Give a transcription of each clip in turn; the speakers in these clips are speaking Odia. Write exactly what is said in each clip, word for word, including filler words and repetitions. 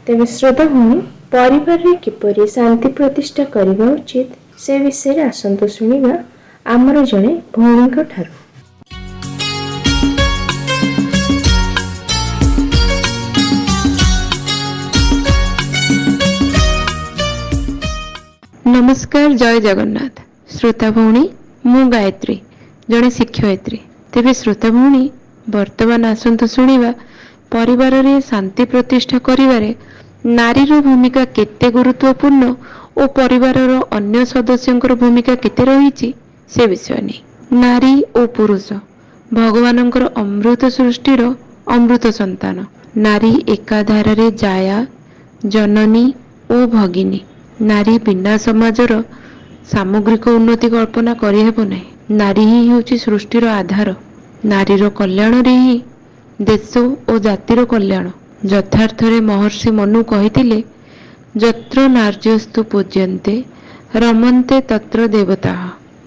ତେବେ ଶ୍ରୋତା ଭଉଣୀ, ପରିବାରରେ କିପରି ଶାନ୍ତି ପ୍ରତିଷ୍ଠା କରିବା ଉଚିତ ସେ ବିଷୟରେ ଆସନ୍ତୁ ଶୁଣିବା ଆମର ଜଣେ ଭଉଣୀଙ୍କ ଠାରୁ। नमस्कार, जय जगन्नाथ। श्रोता भौणी, मु गायत्री, जड़े शिक्षयित्री। तेबे श्रोता भौणी, वर्तमान आसंतु शुणिबा परिवार रे शांति प्रतिष्ठा करिवारे नारीर भूमिका केते गुरुत्वपूर्ण और परिवार अन्य सदस्यंकर भूमिका केते रही से विषय नहीं। नारी और पुरुष भगवानंकर अमृत सृष्टिर अमृत संतान। नारी एकाधार रे जाया, जननी और भगिनी। नारी बिना समाजर सामग्रिक उन्नति कल्पना करिहेब नाही। नारी ही होची सृष्टिर आधार। नारीर कल्याण रे ही देश और जातिर कल्याण। यथार्थरे महर्षि मनु कहिथिले, यत्र नार्यस्तु पूज्यन्ते रमन्ते तत्र देवताः।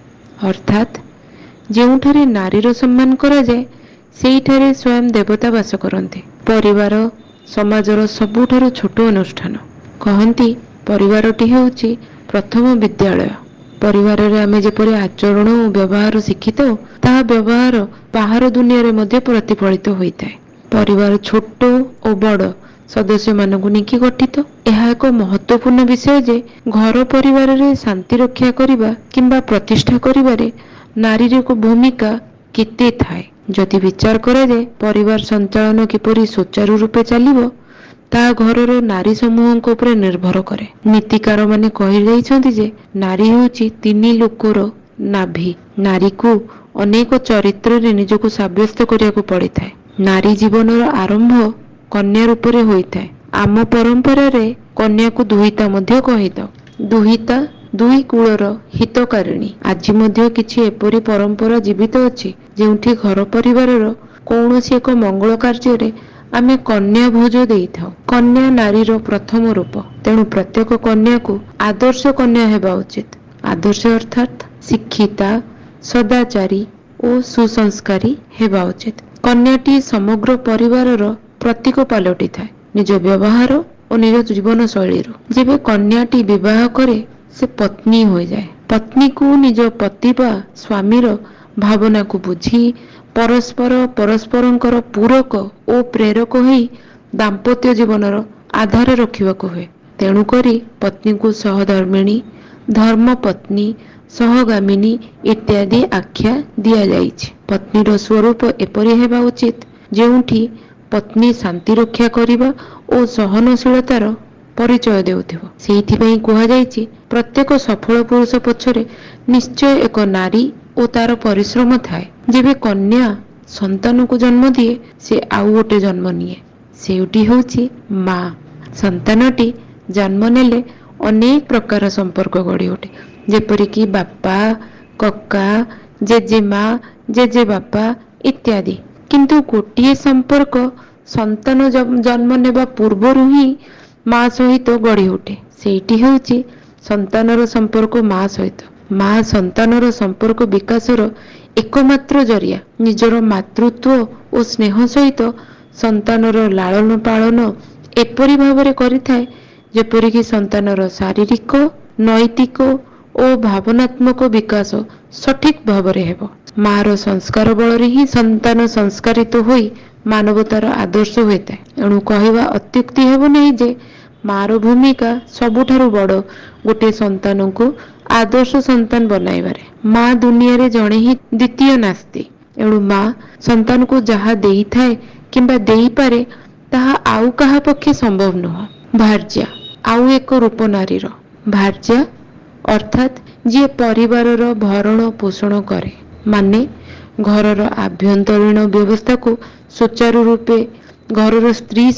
अर्थात ଯେଉଁଠାରେ ନାରୀର ସମ୍ମାନ କରାଯାଏ ସେଇଠାରେ ସ୍ୱୟଂ ଦେବତା ବାସ କରନ୍ତି। ପରିବାର ସମାଜର ସବୁଠାରୁ ଛୋଟ ଅନୁଷ୍ଠାନ। କହନ୍ତି ପରିବାରଟି ହେଉଛି ପ୍ରଥମ ବିଦ୍ୟାଳୟ। ପରିବାରରେ ଆମେ ଯେପରି ଆଚରଣ ଓ ବ୍ୟବହାର ଶିଖିଥାଉ ତାହା ବ୍ୟବହାର ବାହାର ଦୁନିଆରେ ମଧ୍ୟ ପ୍ରତିଫଳିତ ହୋଇଥାଏ। ପରିବାର ଛୋଟ ଓ ବଡ଼ ସଦସ୍ୟମାନଙ୍କୁ ନେଇକି ଗଠିତ। ଏହା ଏକ ମହତ୍ୱପୂର୍ଣ୍ଣ ବିଷୟ ଯେ ଘର ପରିବାରରେ ଶାନ୍ତି ରକ୍ଷା କରିବା କିମ୍ବା ପ୍ରତିଷ୍ଠା କରିବାରେ ନାରୀର ଭୂମିକା କେତେ ଥାଏ। ଯଦି ବିଚାର କରାଯାଏ ପରିବାର ସଞ୍ଚାଳନ କିପରି ସୁଚାରୁ ରୂପେ ଚାଲିବ ତାହା ଘରର ନାରୀ ସମୂହଙ୍କ ଉପରେ ନିର୍ଭର କରେ। ନୀତିକାର ମାନେ କହିଯାଇଛନ୍ତି ଯେ ନାରୀ ହେଉଛି ତିନି ଲୋକର ନାଭି। ନାରୀକୁ ଅନେକ ଚରିତ୍ରରେ ନିଜକୁ ସାବ୍ୟସ୍ତ କରିବାକୁ ପଡ଼ିଥାଏ। ନାରୀ ଜୀବନର ଆରମ୍ଭ କନ୍ୟା ରୂପରେ ହୋଇଥାଏ। ଆମ ପରମ୍ପରାରେ କନ୍ୟାକୁ ଦୁହିତା ମଧ୍ୟ କହିଥାଉ। ଦୁହିତା ଦୁଇ କୂଳର ହିତକାରିଣୀ। ଆଜି ମଧ୍ୟ କିଛି ଏପରି ପରମ୍ପରା ଜୀବିତ ଅଛି ଯେଉଁଠି ଘର ପରିବାରର କୌଣସି ଏକ ମଙ୍ଗଳ କାର୍ଯ୍ୟରେ ଆମେ କନ୍ୟା ଭୋଜ ଦେଇଥାଉ। କନ୍ୟା ନାରୀର ପ୍ରଥମ ରୂପ। ତେଣୁ ପ୍ରତ୍ୟେକ କନ୍ୟାକୁ ଆଦର୍ଶ କନ୍ୟା ହେବା ଉଚିତ। ଆଦର୍ଶ ଅର୍ଥାତ୍ ଶିକ୍ଷିତା, ସଦାଚାରୀ ଓ ସୁସଂସ୍କାରୀ ହେବା ଉଚିତ। କନ୍ୟାଟି ସମଗ୍ର ପରିବାରର ପ୍ରତୀକ ପାଲଟିଥାଏ ନିଜ ବ୍ୟବହାର ଓ ନିଜ ଜୀବନ ଶୈଳୀରୁ। ଯେବେ କନ୍ୟାଟି ବିବାହ କରେ ସେ ପତ୍ନୀ ହୋଇଯାଏ। ପତ୍ନୀକୁ ନିଜ ପତି ବା ସ୍ୱାମୀର ଭାବନାକୁ ବୁଝି ପରସ୍ପର ପରସ୍ପରଙ୍କର ପୂରକ ଓ ପ୍ରେରକ ହୋଇ ଦାମ୍ପତ୍ୟ ଜୀବନର ଆଧାର ରଖିବାକୁ ହୁଏ। ତେଣୁକରି ପତ୍ନୀକୁ ସହଧର୍ମିଣୀ, ଧର୍ମପତ୍ନୀ, ସହଗାମିନୀ ଇତ୍ୟାଦି ଆଖ୍ୟା ଦିଆଯାଇଛି। ପତ୍ନୀର ସ୍ୱରୂପ ଏପରି ହେବା ଉଚିତ ଯେଉଁଠି ପତ୍ନୀ ଶାନ୍ତି ରକ୍ଷା କରିବା ଓ ସହନଶୀଳତାର ପରିଚୟ ଦେଉଥିବ। ସେଇଥିପାଇଁ କୁହାଯାଇଛି ପ୍ରତ୍ୟେକ ସଫଳ ପୁରୁଷ ପଛରେ ନିଶ୍ଚୟ ଏକ ନାରୀ ଓ ତାର ପରିଶ୍ରମ ଥାଏ। ଯେବେ କନ୍ୟା ସନ୍ତାନକୁ ଜନ୍ମ ଦିଏ ସେ ଆଉ ଗୋଟେ ଜନ୍ମ ନିଏ, ସେଉଟି ହେଉଛି ମା। ସନ୍ତାନଟି ଜନ୍ମ ନେଲେ ଅନେକ ପ୍ରକାର ସମ୍ପର୍କ ଗଢ଼ି ଉଠେ, ଯେପରିକି ବାପା, କକା, ଜେଜେମା, ଜେଜେବାପା ଇତ୍ୟାଦି। କିନ୍ତୁ ଗୋଟିଏ ସମ୍ପର୍କ ସନ୍ତାନ ଜନ୍ମ ନେବା ପୂର୍ବରୁ ହିଁ ମା ସହିତ ଗଢ଼ି ଉଠେ। ସେଇଟି ହେଉଛି ସନ୍ତାନର ସମ୍ପର୍କ ମା ସହିତ। ମା ସନ୍ତାନର ସମ୍ପର୍କ ବିକାଶର ଏକମାତ୍ର ଜରିଆ। ନିଜର ମାତୃତ୍ୱ ଓ ସ୍ନେହ ସହିତ ସନ୍ତାନର ଲାଳନ ପାଳନ ଏପରି ଭାବରେ କରିଥାଏ ଯେପରିକି ସନ୍ତାନର ଶାରୀରିକ, ନୈତିକ ଓ ଭାବନାତ୍ମକ ବିକାଶ ସଠିକ ଭାବରେ ହେବ। ମାର ସଂସ୍କାର ବଳରେ ହିଁ ସନ୍ତାନ ସଂସ୍କାରିତ ହୋଇ ମାନବତାର ଆଦର୍ଶ ହୋଇଥାଏ। ଏଣୁ କହିବା ଅତ୍ୟୁକ୍ତି ହେବ ନାହିଁ ଯେ ମାର ଭୂମିକା ସବୁଠାରୁ ବଡ଼ ଗୋଟିଏ ସନ୍ତାନକୁ ଆଦର୍ଶ ସନ୍ତାନ ବନାଇବାରେ। ମା ଦୁନିଆରେ ଜଣେ ହିଁ ଦ୍ୱିତୀୟ ନାସ୍ତି। ଏଣୁ ମା ସନ୍ତାନକୁ ଯାହା ଦେଇଥାଏ କିମ୍ବା ଦେଇପାରେ ତାହା ଆଉ କାହା ପକ୍ଷେ ସମ୍ଭବ ନୁହଁ। ଭାର୍ଯ୍ୟା ଆଉ ଏକ ରୂପ ନାରୀର। ଭାର୍ଯ୍ୟା ଅର୍ଥାତ୍ ଯିଏ ପରିବାରର ଭରଣ ପୋଷଣ କରେ, ମାନେ ଘରର ଆଭ୍ୟନ୍ତରୀଣ ବ୍ୟବସ୍ଥାକୁ ସୁଚାରୁ ରୂପେ ଘରର ସ୍ତ୍ରୀ